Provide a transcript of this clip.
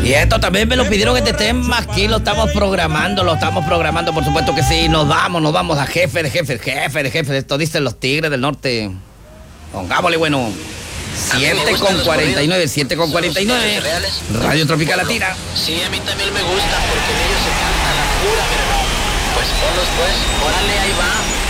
Y esto también me lo pidieron que te estén aquí, lo estamos programando, por supuesto que sí. Nos vamos a jefe de jefe. Esto dicen los Tigres del Norte. Pongámosle bueno. 7:49, 7:49. Radio Tropical Latina. Sí, a mí también me gusta porque ellos se cantan la pura verdad. Pues, órale, ahí va.